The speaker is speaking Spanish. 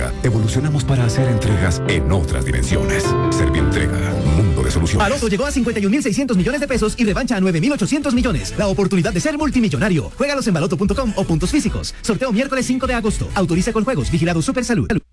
Servientrega. Evolucionamos para hacer entregas en otras dimensiones. Servientrega, mundo de soluciones. Al Otto llegó a 51.600 millones de pesos y revancha a 9.800 millones. La oportunidad de ser multimillonario. Juégalos en baloto.com o puntos físicos. Sorteo miércoles 5 de agosto. Autoriza con juegos. Vigilado Supersalud.